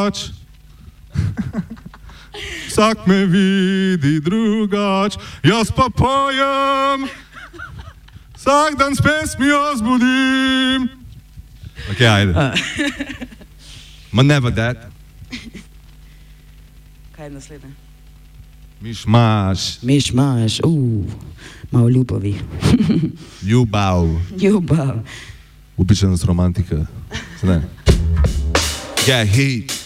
drugač. Vsak me vidi drugač, jaz pa pojem. Vsak dan s pesmijo zbudim. Ok, ajde. Ma never that. Kaj je naslednje? Mišmaš. Mišmaš, malo ljubavi. Ljubav. Ljubav. Upičenost romantika. Yeah, hit.